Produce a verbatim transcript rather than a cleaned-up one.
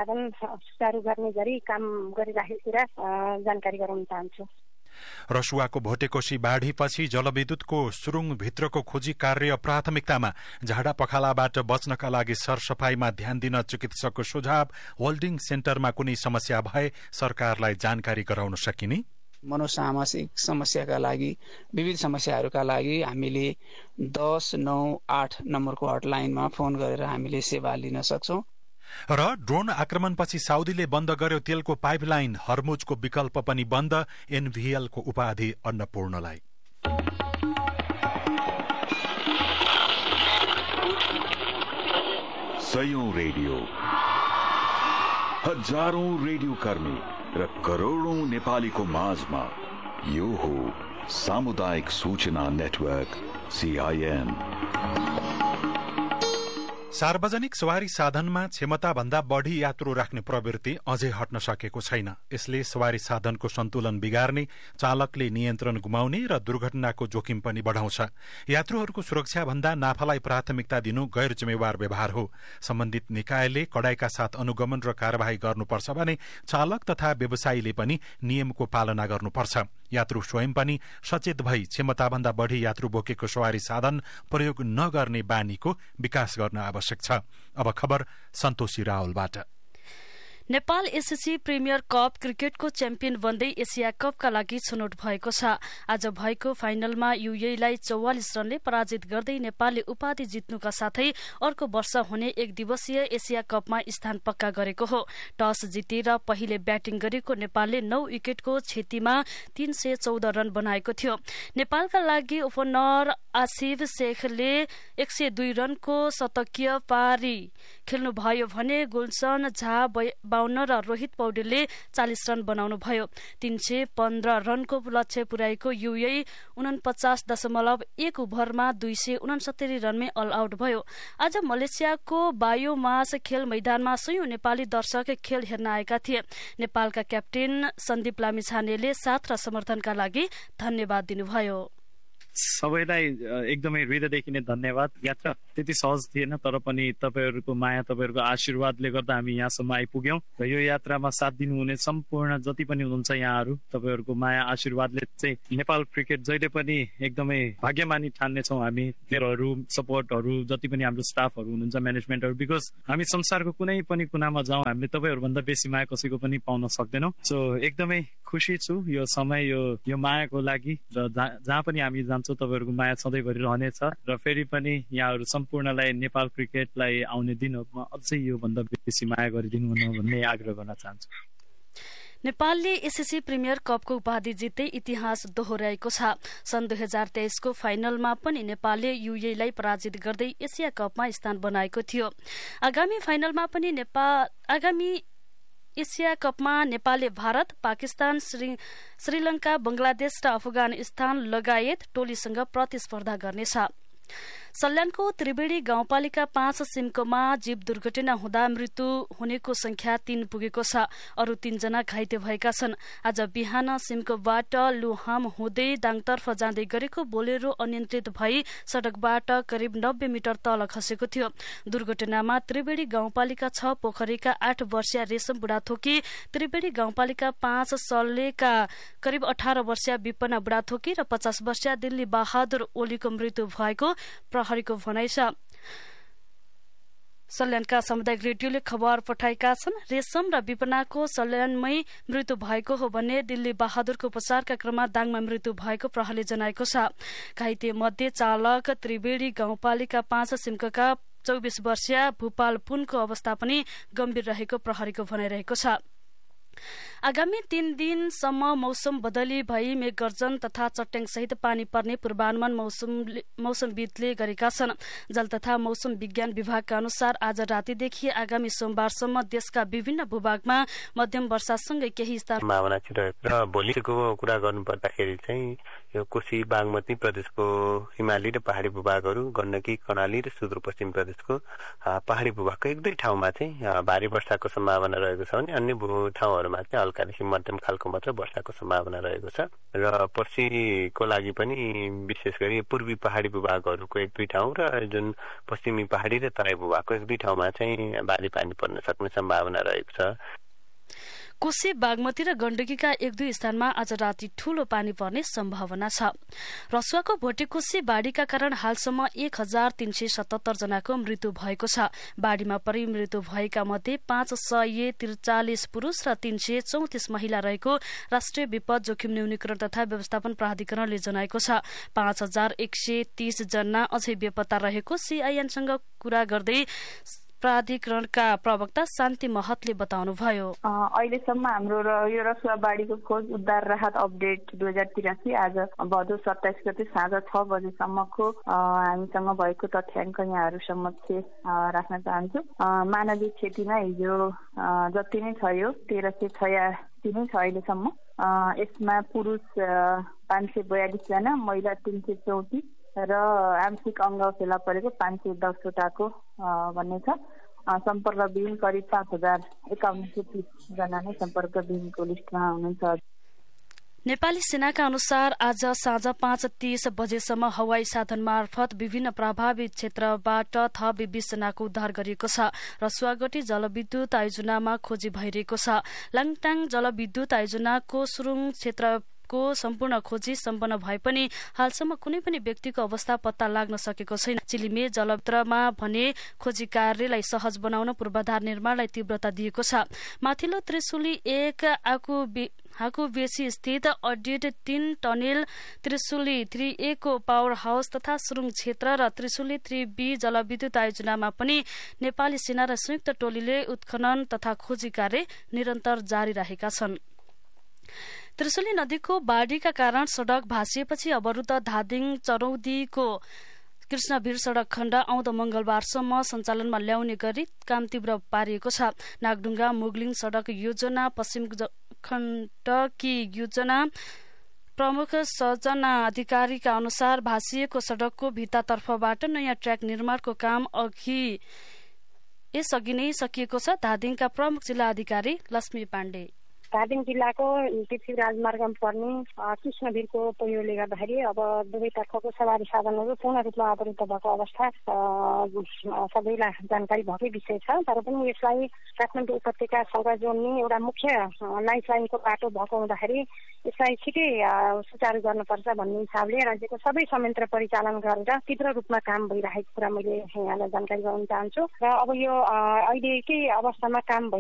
उत्पादन सुचारू गर्ने गरी काम गरिराखेको कुरा जानकारी गराउन चाहन्छु। रसुवाको भोटेकोशी बाढीपछि जलविद्युतको सुरुङ भित्रको खोजी कार्य प्राथमिकतामा झाडा पखालाबाट बच्नका लागि सरसफाईमा ध्यान दिन चिकित्सकको सुझाव। होल्डिङ सेन्टरमा कुनै समस्या भए सरकारलाई जानकारी गराउन सकिने। मनोसामाजिक समस्याका लागि विविध समस्याहरूका लागि हामीले दस नौ आठ नम्बरको हटलाइनमा फोन गरेर हामीले सेवा लिन सक्छौं। र ड्रोन आक्रमणपछि साउदीले बन्द गर्यो तेलको पाइपलाइन। हर्मुजको विकल्प पनि बन्द। एनभीएलको उपाधि अन्नपूर्णलाई। सयौं रेडियो, हजारौं रेडियो कर्मी र करोड़ौं नेपालीको माझमा यो हो सामुदायिक सूचना नेटवर्क सीआईएन। सार्वजनिक सवारी साधनमा क्षमता भन्दा बढ़ी यात्रु राख्ने प्रवृत्ति अझै हट्न सकेको छैन। यसले सवारी साधनको सन्तुलन बिगार्ने, चालकले नियन्त्रण गुमाउने र दुर्घटनाको जोखिम पनि बढ़ाउँछ। यात्रुहरूको सुरक्षा भन्दा नाफालाई प्राथमिकता दिनु गैर जिम्मेवार व्यवहार हो। सम्बन्धित निकायले कडाइका साथ अनुगमन र कार्यवाही गर्नुपर्छ भने चालक तथा व्यवसायीले पनि नियमको पालना गर्नुपर्छ। यात्रु स्वयं पनि सचेत भई क्षमता भन्दा बढ़ी यात्रु बोकेको सवारी साधन प्रयोग नगर्ने बानीको विकास गर्न आवश्यक छ। अब खबर सन्तोषी रावलबाट। नेपाल एसएससी प्रिमियर कप क्रिकेटको च्याम्पियन बन्दै एसिया कपका लागि छनौट भएको छ। आज भएको फाइनलमा युएईलाई चौवालिस रनले पराजित गर्दै नेपालले उपाधि जित्नुका साथै अर्को वर्ष हुने एक दिवसीय एसिया कपमा स्थान पक्का गरेको हो। टस जितेर पहिले ब्याटिङ गरेको नेपालले नौ विकेटको क्षतिमा तीन सय चौध रन बनाएको थियो। नेपालका लागि ओपनर आसिफ शेखले एक सय दुई रनको शतकीय पारी खेल्नुभयो भने गुलशन झा बाउन्न र रोहित पौडेलले चालिस रन बनाउनुभयो। तीन सय पन्ध्र रनको लक्ष्य पुर्याएको युएई उनपचास दशमलव एक ओभरमा दुई सय उनसत्तरी रनमै अल आउट भयो। आज मलेसियाको बायोमास खेल मैदानमा सयौं नेपाली दर्शक खेल हेर्न आएका थिए। नेपालका क्याप्टेन सन्दीप लामिछानेले साथ र समर्थनका लागि धन्यवाद दिनुभयो। सबैलाई एकदमै हृदयदेखि नै धन्यवाद। यात्रा त्यति सहज थिएन, तर पनि तपाईहरूको माया, तपाईहरूको आशीर्वादले गर्दा हामी यहाँसम्म आइपुग्यौं र यो यात्रामा साथ दिनुहुने सम्पूर्ण जति पनि हुनुहुन्छ यहाँहरू, तपाईहरूको माया आशीर्वादले चाहिँ नेपाल क्रिकेट जहिले पनि एकदमै भाग्यमानी ठान्नेछौँ हामी। प्लेयरहरू, सपोर्टहरू, जति पनि हाम्रो स्टाफहरू हुनुहुन्छ, म्यानेजमेन्टहरू, बिकज हामी संसारको कुनै पनि कुनामा जाउँ हामीले तपाईँहरूभन्दा बेसी माया कसैको पनि पाउन सक्दैनौँ। सो एकदमै खुसी छु यो समय, यो यो मायाको लागि, र जहाँ पनि हामी जान्छौँ तपाईहरूको माया सधैँभरि रहनेछ। र फेरि पनि यहाँहरू सम्पूर्णलाई नेपाल क्रिकेटलाई आउने दिनहरूमा अझै यो भन्दा बेसी माया गरिदिनु भन्ने आग्रह गर्न चाहन्छु। नेपालले एसएससी प्रिमियर कपको उपाधि जित्दै इतिहास दोहोर्याएको छ। सन् दुई हजार तेइसको फाइनलमा पनि नेपालले युएईलाई पराजित गर्दै एसिया कपमा स्थान बनाएको थियो। आगामी फाइनलमा पनि नेपाल आगामी एसिया कपमा नेपालले भारत, पाकिस्तान, श्री श्रीलंका, बंगलादेश र अफगानिस्तान लगायत टोलीसँग प्रतिस्पर्धा गर्नेछ। सल्यानको त्रिवेणी गाउँपालिका पाँच सिमकोमा जीव दुर्घटना हुँदा मृत्यु हुनेको संख्या तीन पुगेको छ। अरू तीनजना घाइते भएका छन्। आज बिहान सिमकोबाट लुहाम हुँदै दाङतर्फ जाँदै गरेको बोलेरो अनियन्त्रित भई सड़कबाट करिब नब्बे मिटर तल खसेको थियो। दुर्घटनामा त्रिवेणी गाउँपालिका छ पोखरीका आठ वर्षीय रेशम बुढाथोकी, त्रिवेणी गाउँपालिका पाँच सल्लेका करिब अठार वर्षीय विपना बुढाथोकी र पचास वर्षीय दिल्ली बहादुर ओलीको मृत्यु भएको प्रहरीको भनाइ छ। सल्यानका सामुदायिक रेडियोले खबर पठाएका छन्। रेशम र विपनाको सल्यानमै मृत्यु भएको हो भने दिल्ली बहादुरको उपचारका क्रममा दाङमा मृत्यु भएको प्रहरीले जनाएको छ। घाइते मध्ये चालक त्रिवेणी गाउँपालिका पाँच सिमका चौबिस वर्षीय भूपाल पुनको अवस्था पनि गम्भीर रहेको प्रहरीको भनाइरहेको छ। आगामी तीन दिनसम्म मौसम बदली भई मेघगर्जन तथा चट्याङ सहित पानी पर्ने पूर्वानुमान मौसमविदले गरेका छन्। जल तथा मौसम विज्ञान विभागका अनुसार आज रातिदेखि आगामी सोमबारसम्म देशका विभिन्न भूभागमा मध्यम वर्षासँगै केही स्थान सम्भावना छ। र भोलिको कुरा गर्नुपर्दाखेरि चाहिँ यो कोशी बागमती प्रदेशको हिमाली र पहाड़ी भूभागहरू, गण्डकी, कर्णाली र सुदूरपश्चिम प्रदेशको पहाड़ी भूभागको एक दुई ठाउँमा चाहिँ भारी वर्षाको सम्भावना रहेको छ भने अन्य ठाउँहरूमा चाहिँ हल्कादेखि मध्यम खालको मात्र वर्षाको सम्भावना रहेको छ र पर्सिको लागि पनि विशेष गरी पूर्वी पहाडी भूभागहरूको एक दुई ठाउँ र जुन पश्चिमी पहाडी र तराई भूभागको एक दुई ठाउँमा चाहिँ भारी पानी पर्न सक्ने सम्भावना रहेको छ। कोशी, बागमती र गण्डकीका एक दुई स्थानमा आज राति ठूलो पानी पर्ने सम्भावना छ। रसुवाको भोटेकोशी बाढ़ीका कारण हालसम्म एक हजार तीन सय सतहत्तर जनाको मृत्यु भएको छ। बाढ़ीमा परि मृत्यु भएका मध्ये पाँच सय त्रिचालिस पुरूष र तीन सय चौतिस महिला रहेको राष्ट्रिय विपद जोखिम न्यूनीकरण तथा व्यवस्थापन प्राधिकरणले जनाएको छ। पाँच हजार एक सय तीस जना अझै बेपत्ता रहेको सीआईएनसँग कुरा गर्दै प्राधिकरणका प्रवक्ता शान्ति महतले बताउनुभयो। अहिलेसम्म हाम्रो यो रसुवा बाढ़ीको खोज उद्धार राहत अपडेट दुई हजार तिरासी आज भदौ सत्ताइस गते साँझ छ बजेसम्मको हामीसँग भएको तथ्याङ्क यहाँहरू समक्ष राख्न चाहन्छु। मानवीय क्षतिमा हिजो जति नै छ यो तेह्र सय छयासी नै छ अहिलेसम्म। यसमा पुरुष पाँच सय बयालिस जना, महिला तीन सय चौतिस र आंशिक अङ्ग फेला परेको पाँच सय दसवटाको भन्ने छ। सम्पर्कविहीन करिब पाँच हजार एकाउन्न सय तीस जना नै सम्पर्कविहीनको लिस्टमा हुनुहुन्छ। नेपाली सेनाका अनुसार आज साँझ पाँच तीस बजेसम्म हवाई साधन मार्फत विभिन्न प्रभावित क्षेत्रबाट थप बीस जनाको उद्धार गरिएको छ। रसुवागढी जलविद्युत आयोजनामा खोजी भइरहेको छ। लाङटाङ जलविद्युत आयोजनाको सुरुङ क्षेत्र को सम्पूर्ण खोजी सम्पन्न भए पनि हालसम्म कुनै पनि व्यक्तिको अवस्था पत्ता लाग्न सकेको छैन। चिलिमे जलभित्रमा भने खोजी कार्यलाई सहज बनाउन पूर्वाधार निर्माणलाई तीव्रता दिएको छ। माथिल्लो त्रिशुली एक आकु हाकुबेसी स्थित अडिट तीन टनेल, त्रिशुली थ्री ए को पावर हाउस तथा सुरुङ क्षेत्र र त्रिशुली थ्री बी जलविद्युत आयोजनामा पनि नेपाली सेना र संयुक्त टोलीले उत्खनन तथा खोजी कार्य निरन्तर जारी राखेका छन्। त्रिशुली नदीको बाढ़ीका कारण सड़क भाँसिएपछि अवरुद्ध धादिङ चरौदीको कृष्णवीर सड़क खण्ड आउँदो मंगलबारसम्म सञ्चालनमा ल्याउने गरी काम तीव्र पारिएको छ। नागढुङ्गा मुगलिङ सड़क योजना पश्चिम खण्डकी योजना प्रमुख सजना अधिकारीका अनुसार भाँसिएको सड़कको भित्तातर्फबाट नयाँ ट्र्याक निर्माणको काम अघि यसअघि नै सकिएको छ। धादिङका प्रमुख जिल्ला अधिकारी लक्ष्मी पाण्डे धादिङ जिल्लाको पृथ्वी राजमार्गमा पर्ने कृष्णवीरको पहिरोले गर्दाखेरि अब दुवै तर्फको सवारी साधनहरू पूर्ण रूपमा अवरुद्ध भएको अवस्था सबैलाई जानकारी भएकै विषय छ। तर पनि यसलाई काठमाडौँ उपत्यकासँग जोड्ने एउटा मुख्य लाइफ लाइनको बाटो भएको हुँदाखेरि यसलाई छिटै सुचारू गर्नुपर्छ भन्ने हिसाबले राज्यको सबै संयन्त्र परिचालन गरेर तीव्र रूपमा काम भइरहेको कुरा मैले यहाँलाई जानकारी गराउन चाहन्छु। र अब यो अहिलेकै अवस्थामा काम